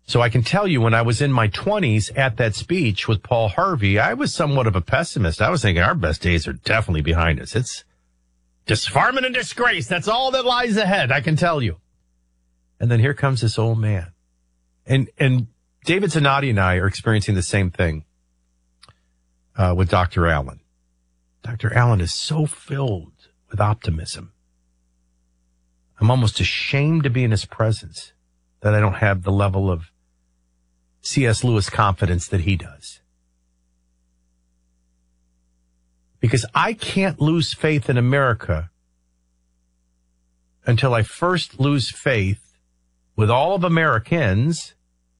So I can tell you, when I was in my 20s at that speech with Paul Harvey, I was somewhat of a pessimist. I was thinking our best days are definitely behind us. It's disfarming and disgrace. That's all that lies ahead, I can tell you. And then here comes this old man. And David Zanotti and I are experiencing the same thing with Dr. Allen. Dr. Allen is so filled with optimism. I'm almost ashamed to be in his presence that I don't have the level of C.S. Lewis confidence that he does. Because I can't lose faith in America until I first lose faith with all of Americans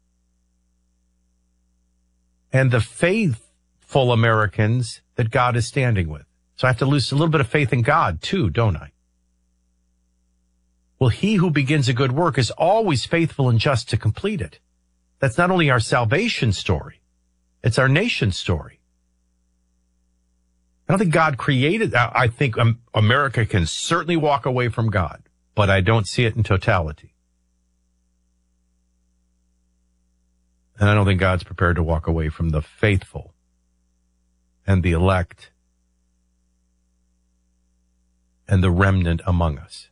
and the faithful Americans that God is standing with. So I have to lose a little bit of faith in God too, don't I? Well, he who begins a good work is always faithful and just to complete it. That's not only our salvation story, it's our nation's story. I don't think God created, I think America can certainly walk away from God, but I don't see it in totality. And I don't think God's prepared to walk away from the faithful and the elect and the remnant among us.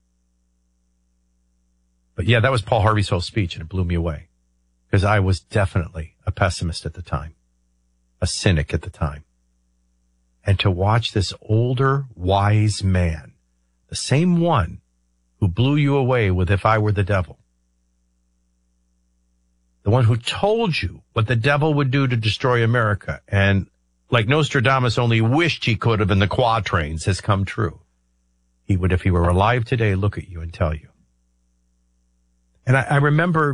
But yeah, that was Paul Harvey's whole speech, and it blew me away because I was definitely a pessimist at the time, a cynic at the time. And to watch this older, wise man, the same one who blew you away with If I Were the Devil, the one who told you what the devil would do to destroy America, and like Nostradamus only wished he could have in the quatrains, has come true. He would, if he were alive today, look at you and tell you. And I remember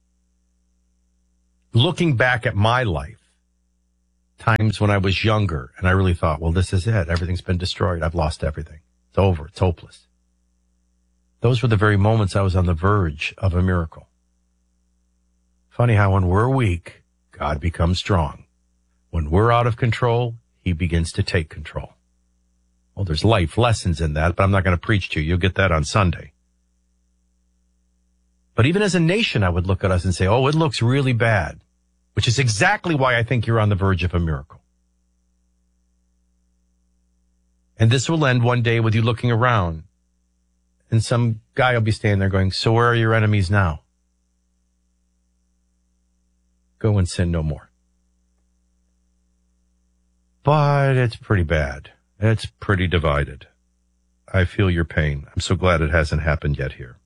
looking back at my life, times when I was younger, and I really thought, well, this is it. Everything's been destroyed. I've lost everything. It's over. It's hopeless. Those were the very moments I was on the verge of a miracle. Funny how when we're weak, God becomes strong. When we're out of control, he begins to take control. Well, there's life lessons in that, but I'm not going to preach to you. You'll get that on Sunday. But even as a nation, I would look at us and say, oh, it looks really bad, which is exactly why I think you're on the verge of a miracle. And this will end one day with you looking around, and some guy will be standing there going, so where are your enemies now? Go and sin no more. But it's pretty bad. It's pretty divided. I feel your pain. I'm so glad it hasn't happened yet here.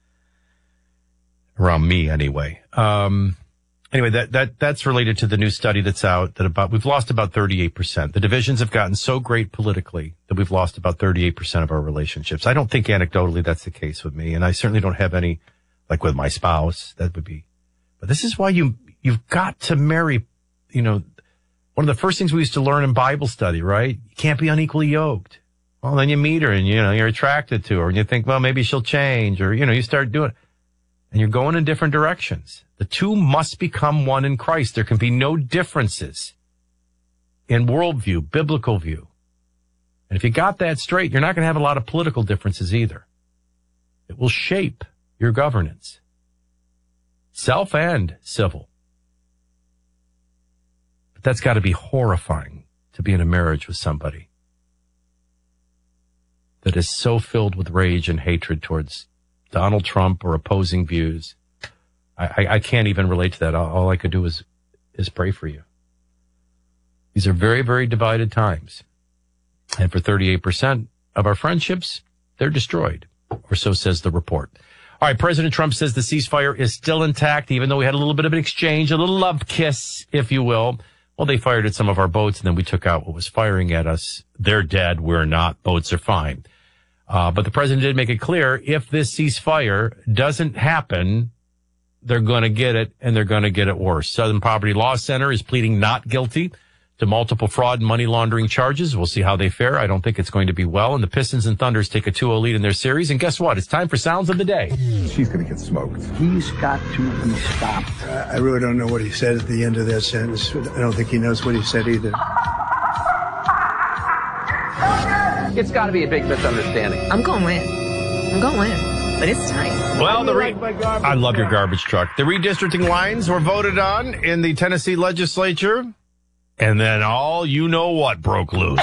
Around me, anyway. Anyway, that's related to the new study that's out that we've lost about 38%. The divisions have gotten so great politically that we've lost about 38% of our relationships. I don't think anecdotally that's the case with me, and I certainly don't have any, like with my spouse, that would be. But this is why you've got to marry, one of the first things we used to learn in Bible study, right? You can't be unequally yoked. Well, then you meet her and, you're attracted to her and you think, well, maybe she'll change, or, you start doing it. And you're going in different directions. The two must become one in Christ. There can be no differences in worldview, biblical view. And if you got that straight, you're not going to have a lot of political differences either. It will shape your governance, self and civil. But that's got to be horrifying to be in a marriage with somebody that is so filled with rage and hatred towards Donald Trump or opposing views. I can't even relate to that. All I could do is pray for you. These are very, very divided times. And for 38% of our friendships, they're destroyed, or so says the report. All right, President Trump says the ceasefire is still intact, even though we had a little bit of an exchange, a little love kiss, if you will. Well, they fired at some of our boats, and then we took out what was firing at us. They're dead. We're not. Boats are fine. But the president did make it clear, if this ceasefire doesn't happen, they're going to get it, and they're going to get it worse. Southern Poverty Law Center is pleading not guilty to multiple fraud and money laundering charges. We'll see how they fare. I don't think it's going to be well. And the Pistons and Thunders take a 2-0 lead in their series. And guess what? It's time for Sounds of the Day. She's going to get smoked. He's got to be stopped. I really don't know what he said at the end of that sentence. I don't think he knows what he said either. It's got to be a big misunderstanding. I'm going to win. but it's tight. Well, I love your garbage truck. The redistricting lines were voted on in the Tennessee legislature, and then all you know what broke loose.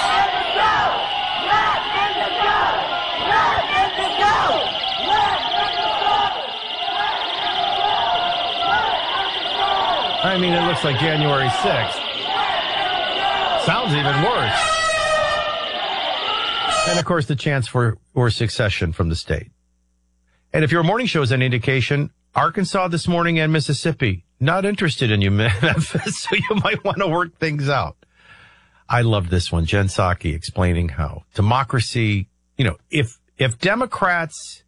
I mean, it looks like January 6th. Sounds even worse. And, of course, the chance for secession from the state. And if your morning show is an indication, Arkansas this morning and Mississippi, not interested in you, Memphis, so you might want to work things out. I love this one. Jen Psaki explaining how democracy, if Democrats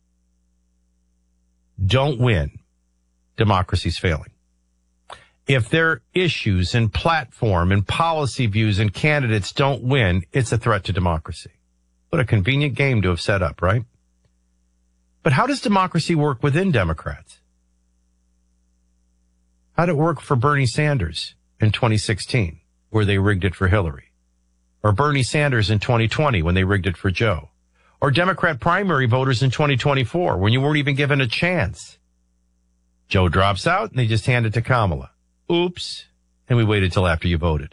don't win, democracy's failing. If their issues and platform and policy views and candidates don't win, it's a threat to democracy. What a convenient game to have set up, right? But how does democracy work within Democrats? How did it work for Bernie Sanders in 2016, where they rigged it for Hillary? Or Bernie Sanders in 2020, when they rigged it for Joe? Or Democrat primary voters in 2024, when you weren't even given a chance? Joe drops out and they just hand it to Kamala. Oops. And we waited till after you voted.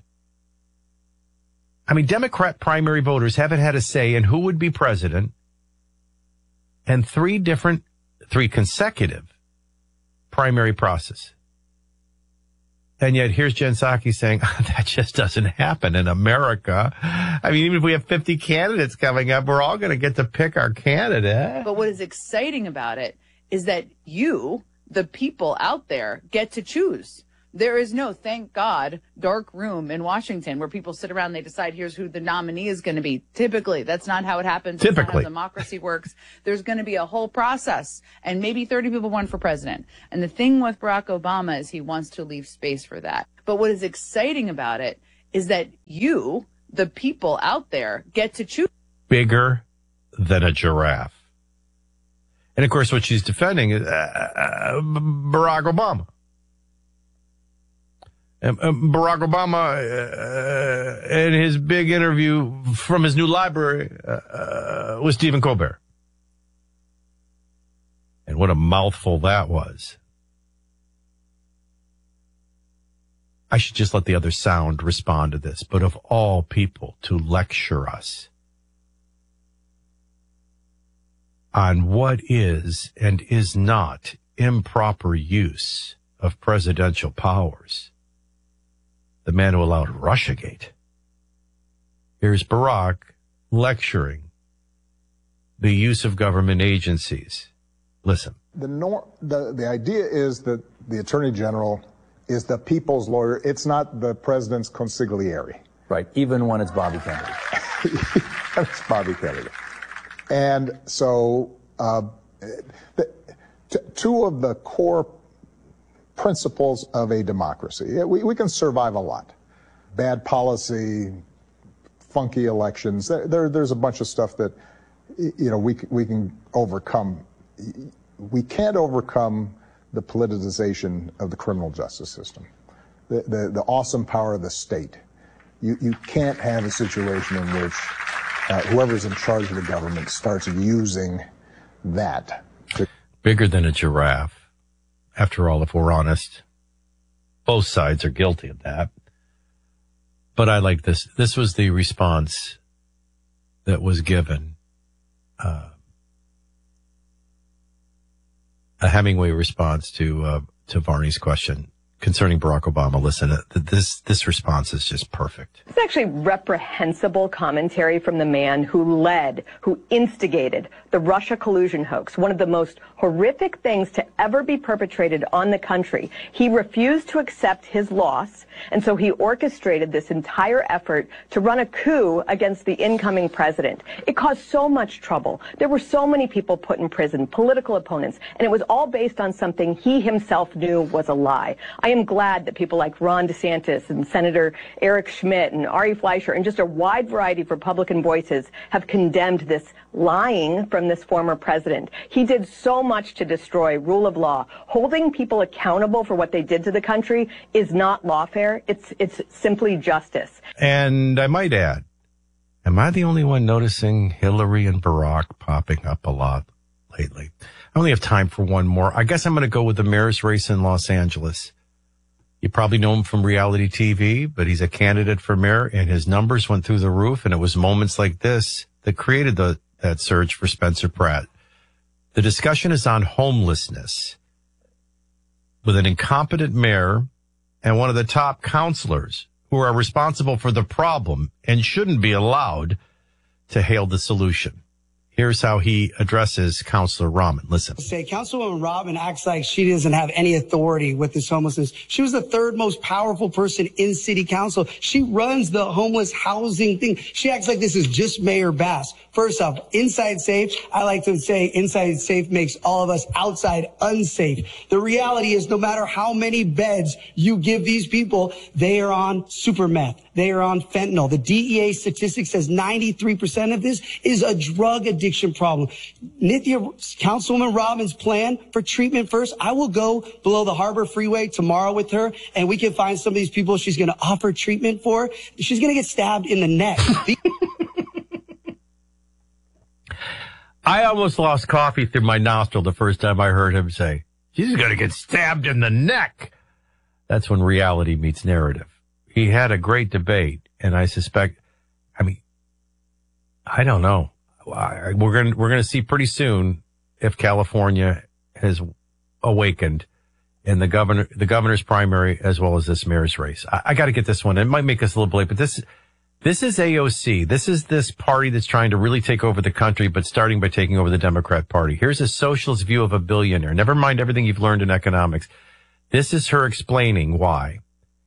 I mean, Democrat primary voters haven't had a say in who would be president, and three consecutive primary process. And yet here's Jen Psaki saying that just doesn't happen in America. I mean, even if we have 50 candidates coming up, we're all going to get to pick our candidate. But what is exciting about it is that you, the people out there, get to choose. There is no, thank God, dark room in Washington where people sit around and they decide here's who the nominee is going to be. Typically, that's not how it happens. That's not how democracy works. There's going to be a whole process, and maybe 30 people won for president. And the thing with Barack Obama is he wants to leave space for that. But what is exciting about it is that you, the people out there, get to choose. Bigger than a giraffe. And, of course, what she's defending is Barack Obama. Barack Obama, in his big interview from his new library with Stephen Colbert. And what a mouthful that was. I should just let the other sound respond to this, but of all people to lecture us on what is and is not improper use of presidential powers. The man who allowed Russiagate. Here's Barack lecturing the use of government agencies. Listen. The idea is that the Attorney General is the people's lawyer. It's not the president's consigliere. Right, even when it's Bobby Kennedy. It's Bobby Kennedy. And so two of the core principles of a democracy. We can survive a lot. Bad policy, funky elections. There's a bunch of stuff that, we can overcome. We can't overcome the politicization of the criminal justice system, the awesome power of the state. You can't have a situation in which whoever's in charge of the government starts using that. Bigger than a giraffe. After all, if we're honest, both sides are guilty of that. But I like this. This was the response that was given. A Hemingway response to Varney's question concerning Barack Obama. Listen, this response is just perfect. It's actually reprehensible commentary from the man who instigated the Russia collusion hoax, one of the most horrific things to ever be perpetrated on the country. He refused to accept his loss, and so he orchestrated this entire effort to run a coup against the incoming president. It caused so much trouble. There were so many people put in prison, political opponents, and it was all based on something he himself knew was a lie. I am glad that people like Ron DeSantis and Senator Eric Schmidt and Ari Fleischer and just a wide variety of Republican voices have condemned this lying from this former president. He did so much to destroy rule of law. Holding people accountable for what they did to the country is not lawfare. It's simply justice. And I might add, am I the only one noticing Hillary and Barack popping up a lot lately? I only have time for one more. I guess I'm going to go with the mayor's race in Los Angeles. You probably know him from reality TV, but he's a candidate for mayor, and his numbers went through the roof, and it was moments like this that created that surge for Spencer Pratt. The discussion is on homelessness, with an incompetent mayor and one of the top counselors who are responsible for the problem and shouldn't be allowed to hail the solution. Here's how he addresses Councilor Rahman. Listen. Councilwoman Rahman acts like she doesn't have any authority with this homelessness. She was the third most powerful person in city council. She runs the homeless housing thing. She acts like this is just Mayor Bass. First off, inside safe. I like to say inside safe makes all of us outside unsafe. The reality is no matter how many beds you give these people, they are on super meth. They are on fentanyl. The DEA statistic says 93% of this is a drug addiction problem. Nithya, Councilwoman Rahman's plan for treatment first, I will go below the Harbor Freeway tomorrow with her, and we can find some of these people she's going to offer treatment for. She's going to get stabbed in the neck. I almost lost coffee through my nostril the first time I heard him say, she's going to get stabbed in the neck. That's when reality meets narrative. He had a great debate, and I suspect, I don't know. We're going to see pretty soon if California has awakened in the governor's primary as well as this mayor's race. I got to get this one. It might make us a little late, but this is AOC. This is this party that's trying to really take over the country, but starting by taking over the Democrat Party. Here's a socialist view of a billionaire. Never mind everything you've learned in economics. This is her explaining why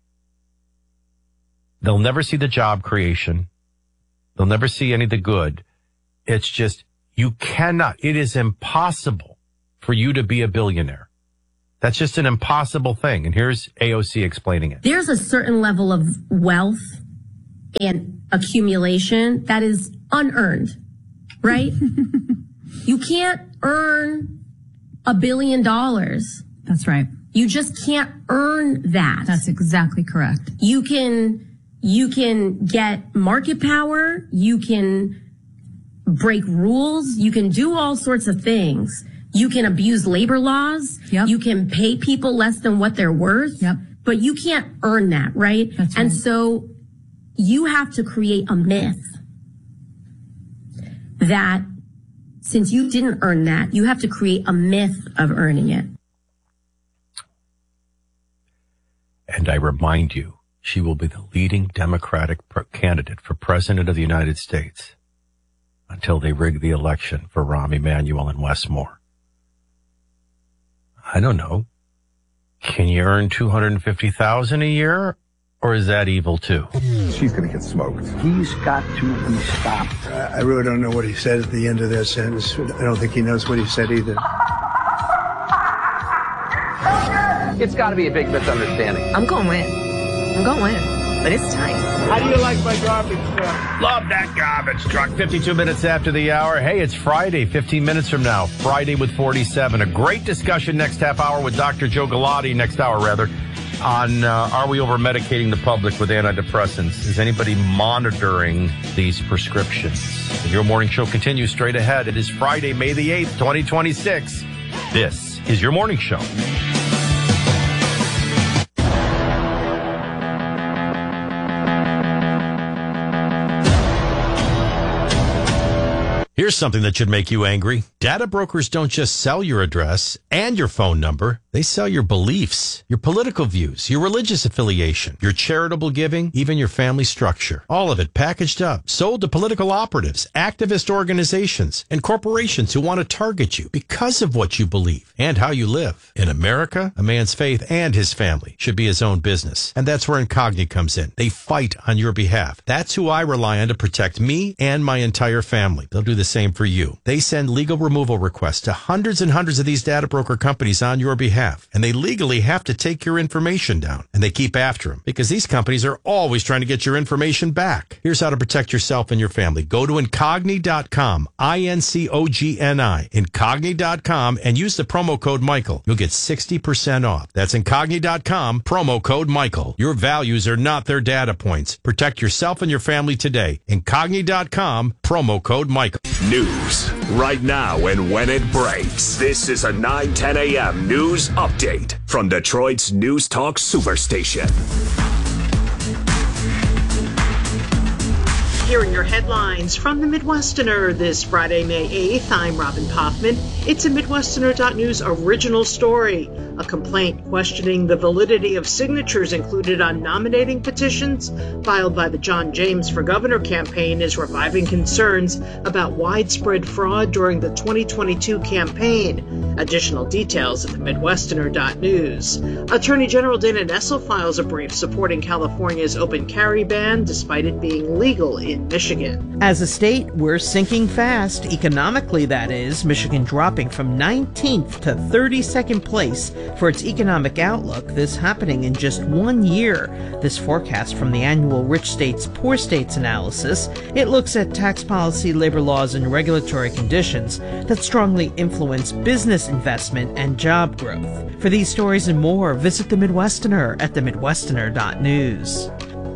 they'll never see the job creation. They'll never see any of the good. It's just, it is impossible for you to be a billionaire. That's just an impossible thing. And here's AOC explaining it. There's a certain level of wealth and accumulation that is unearned, right? You can't earn $1 billion. That's right. You just can't earn that. That's exactly correct. You can get market power. You can break rules. You can do all sorts of things. You can abuse labor laws. Yep. You can pay people less than what they're worth. Yep. But you can't earn that, right? That's right. And so you have to create a myth that since you didn't earn that, you have to create a myth of earning it. And I remind you, she will be the leading Democratic candidate for president of the United States until they rig the election for Rahm Emanuel and Wes Moore. I don't know. Can you earn $250,000 a year, or is that evil too? She's going to get smoked. He's got to be stopped. I really don't know what he said at the end of that sentence. I don't think he knows what he said either. It's got to be a big misunderstanding. I'm going to win. But it's tight. How do you like my garbage truck? Love that garbage truck. 52 minutes after the hour. Hey, it's Friday, 15 minutes from now. Friday with 47. A great discussion next half hour with Dr. Joe Galati, next hour rather, on are we over-medicating the public with antidepressants? Is anybody monitoring these prescriptions? Your morning show continues straight ahead. It is Friday, May the 8th, 2026. This is Your Morning Show. Here's something that should make you angry. Data brokers don't just sell your address and your phone number. They sell your beliefs, your political views, your religious affiliation, your charitable giving, even your family structure. All of it packaged up, sold to political operatives, activist organizations, and corporations who want to target you because of what you believe and how you live. In America, a man's faith and his family should be his own business. And that's where Incogni comes in. They fight on your behalf. That's who I rely on to protect me and my entire family. They'll do the same for you. They send legal removal requests to hundreds and hundreds of these data broker companies on your behalf, and they legally have to take your information down, and they keep after them because these companies are always trying to get your information back. Here's how to protect yourself and your family. Go to Incogni.com, Incogni, Incogni.com, and use the promo code Michael. You'll get 60% off. That's Incogni.com, promo code Michael. Your values are not their data points. Protect yourself and your family today. Incogni.com, promo code Michael. News, right now and when it breaks. This is a 9:10 a.m. news update from Detroit's News Talk Superstation. Here are your headlines from the Midwesterner this Friday, May 8th. I'm Robin Poffman. It's a Midwesterner.news original story. A complaint questioning the validity of signatures included on nominating petitions filed by the John James for Governor campaign is reviving concerns about widespread fraud during the 2022 campaign. Additional details at the Midwesterner.news. Attorney General Dana Nessel files a brief supporting California's open carry ban despite it being legal in Michigan. As a state, we're sinking fast, economically that is, Michigan dropping from 19th to 32nd place for its economic outlook, this happening in just 1 year. This forecast from the annual Rich States, Poor States analysis, it looks at tax policy, labor laws, and regulatory conditions that strongly influence business investment and job growth. For these stories and more, visit the Midwesterner at themidwesterner.news.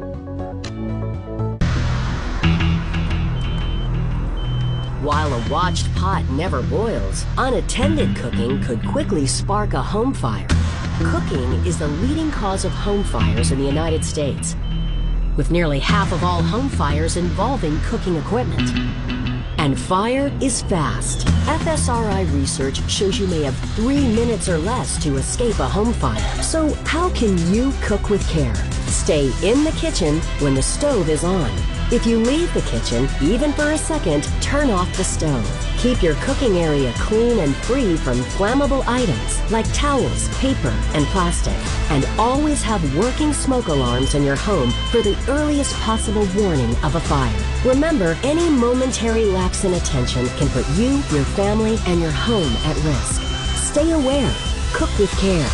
While a watched pot never boils, unattended cooking could quickly spark a home fire. Cooking is the leading cause of home fires in the United States, with nearly half of all home fires involving cooking equipment. And fire is fast. FSRI research shows you may have 3 minutes or less to escape a home fire. So how can you cook with care? Stay in the kitchen when the stove is on. If you leave the kitchen, even for a second, turn off the stove. Keep your cooking area clean and free from flammable items like towels, paper, and plastic. And always have working smoke alarms in your home for the earliest possible warning of a fire. Remember, any momentary lapse in attention can put you, your family, and your home at risk. Stay aware. Cook with care.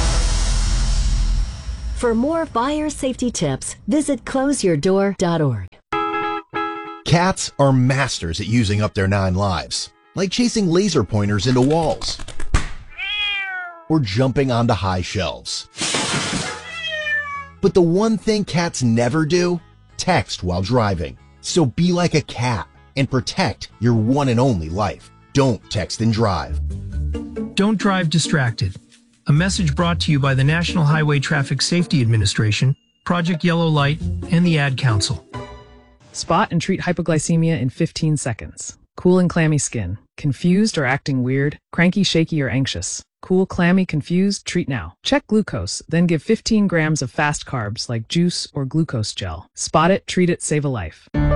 For more fire safety tips, visit closeyourdoor.org. Cats are masters at using up their 9 lives, like chasing laser pointers into walls or jumping onto high shelves. But the one thing cats never do, text while driving. So be like a cat and protect your one and only life. Don't text and drive. Don't drive distracted. A message brought to you by the National Highway Traffic Safety Administration, Project Yellow Light, and the Ad Council. Spot and treat hypoglycemia in 15 seconds. Cool and clammy skin. Confused or acting weird. Cranky, shaky, or anxious. Cool, clammy, confused, treat now. Check glucose, then give 15 grams of fast carbs like juice or glucose gel. Spot it, treat it, save a life.